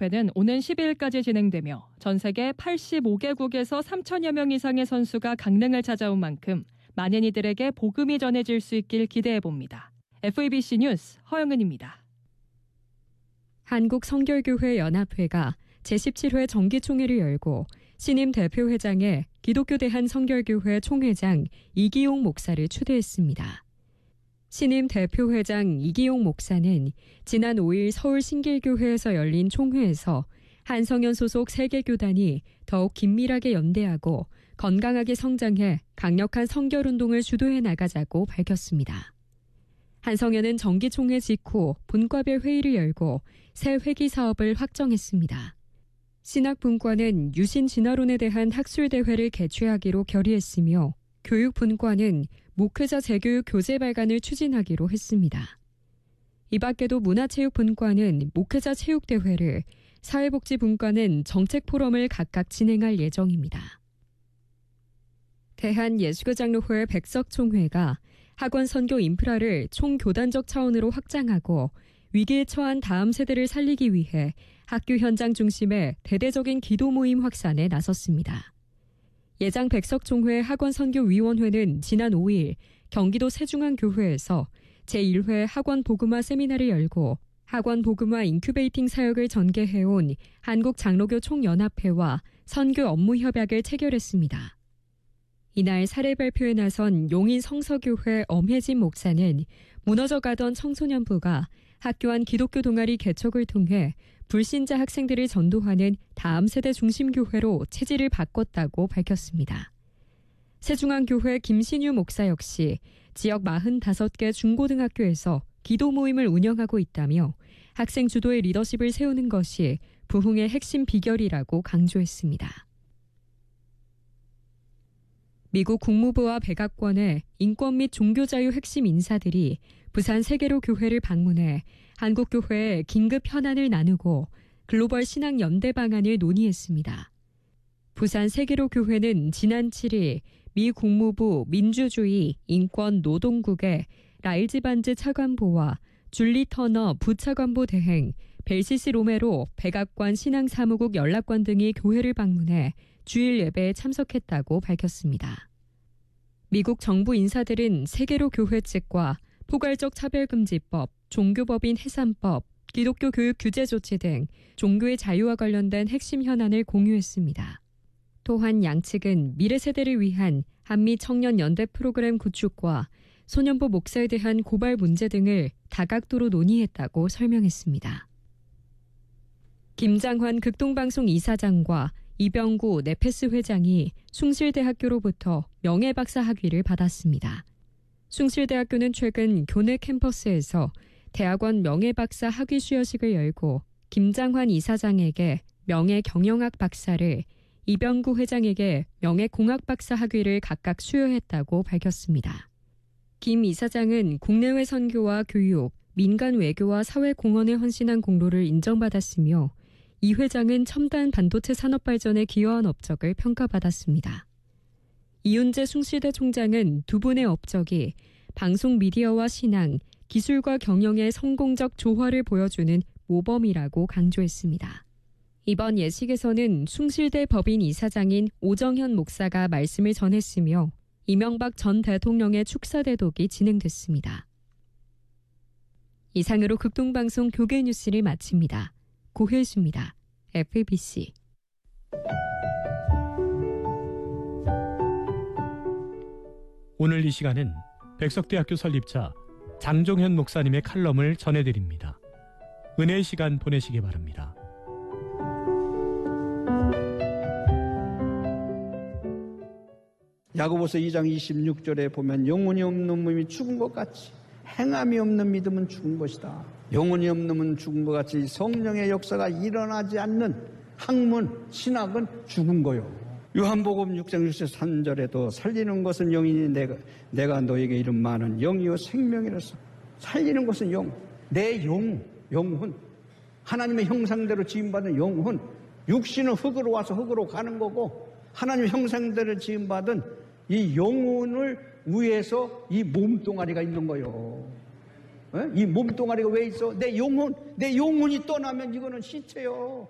연합회는 오는 12일까지 진행되며 전 세계 85개국에서 3천여 명 이상의 선수가 강릉을 찾아온 만큼 많은 이들에게 복음이 전해질 수 있길 기대해봅니다. FEBC 뉴스 허영은입니다. 한국성결교회연합회가 제17회 정기총회를 열고 신임 대표회장에 기독교 대한성결교회 총회장 이기용 목사를 추대했습니다. 신임 대표회장 이기용 목사는 지난 5일 서울 신길교회에서 열린 총회에서 한성연 소속 세계교단이 더욱 긴밀하게 연대하고 건강하게 성장해 강력한 성결운동을 주도해 나가자고 밝혔습니다. 한성연은 정기총회 직후 분과별 회의를 열고 새 회기 사업을 확정했습니다. 신학분과는 유신 진화론에 대한 학술대회를 개최하기로 결의했으며 교육분과는 목회자 재교육 교재 발간을 추진하기로 했습니다. 이 밖에도 문화체육분과는 목회자 체육대회를, 사회복지분과는 정책포럼을 각각 진행할 예정입니다. 대한예수교장로회 백석총회가 학원 선교 인프라를 총교단적 차원으로 확장하고 위기에 처한 다음 세대를 살리기 위해 학교 현장 중심의 대대적인 기도 모임 확산에 나섰습니다. 예장 백석총회 학원선교위원회는 지난 5일 경기도 세중앙교회에서 제1회 학원복음화 세미나를 열고 학원복음화 인큐베이팅 사역을 전개해온 한국장로교 총연합회와 선교 업무 협약을 체결했습니다. 이날 사례 발표에 나선 용인 성서교회 엄혜진 목사는 무너져가던 청소년부가 학교 안 기독교 동아리 개척을 통해 불신자 학생들을 전도하는 다음 세대 중심 교회로 체질을 바꿨다고 밝혔습니다. 세중앙교회 김신유 목사 역시 지역 45개 중고등학교에서 기도 모임을 운영하고 있다며 학생 주도의 리더십을 세우는 것이 부흥의 핵심 비결이라고 강조했습니다. 미국 국무부와 백악관의 인권 및 종교자유 핵심 인사들이 부산 세계로 교회를 방문해 한국교회의 긴급 현안을 나누고 글로벌 신앙 연대 방안을 논의했습니다. 부산 세계로 교회는 지난 7일 미 국무부 민주주의 인권 노동국의 라일즈 반즈 차관보와 줄리 터너 부차관보 대행, 벨시스 로메로 백악관 신앙사무국 연락관 등이 교회를 방문해 주일 예배에 참석했다고 밝혔습니다. 미국 정부 인사들은 세계로 교회 측과 포괄적 차별금지법, 종교법인 해산법, 기독교 교육 규제 조치 등 종교의 자유와 관련된 핵심 현안을 공유했습니다. 또한 양측은 미래 세대를 위한 한미 청년 연대 프로그램 구축과 소년부 목사에 대한 고발 문제 등을 다각도로 논의했다고 설명했습니다. 김장환 극동방송 이사장과 이병구 네페스 회장이 숭실대학교로부터 명예박사 학위를 받았습니다. 숭실대학교는 최근 교내 캠퍼스에서 대학원 명예박사 학위 수여식을 열고 김장환 이사장에게 명예경영학 박사를, 이병구 회장에게 명예공학 박사 학위를 각각 수여했다고 밝혔습니다. 김 이사장은 국내외 선교와 교육, 민간 외교와 사회 공헌에 헌신한 공로를 인정받았으며 이 회장은 첨단 반도체 산업 발전에 기여한 업적을 평가받았습니다. 이윤재 숭실대 총장은 두 분의 업적이 방송 미디어와 신앙, 기술과 경영의 성공적 조화를 보여주는 모범이라고 강조했습니다. 이번 예식에서는 숭실대 법인 이사장인 오정현 목사가 말씀을 전했으며 이명박 전 대통령의 축사대독이 진행됐습니다. 이상으로 극동방송 교계뉴스를 마칩니다. 고혜수입니다. FEBC. 오늘 이 시간은 백석대학교 설립자 장종현 목사님의 칼럼을 전해드립니다. 은혜의 시간 보내시기 바랍니다. 야고보서 2장 26절에 보면 영혼이 없는 몸이 죽은 것 같이 행함이 없는 믿음은 죽은 것이다. 영혼이 없는 몸은 죽은 것 같이 성령의 역사가 일어나지 않는 학문, 신학은 죽은 거요. 요한복음 6장 63절에도 살리는 것은 영이니 내가 너에게 이른 말은 영이요 생명이라서. 살리는 것은 영, 내 영혼, 하나님의 형상대로 지음받은 영혼. 육신은 흙으로 와서 흙으로 가는 거고 하나님의 형상대로 지음받은 이 영혼을 위해서 이 몸뚱아리가 있는 거요. 이 몸뚱아리가 왜 있어? 내 영혼이 떠나면 이거는 시체요.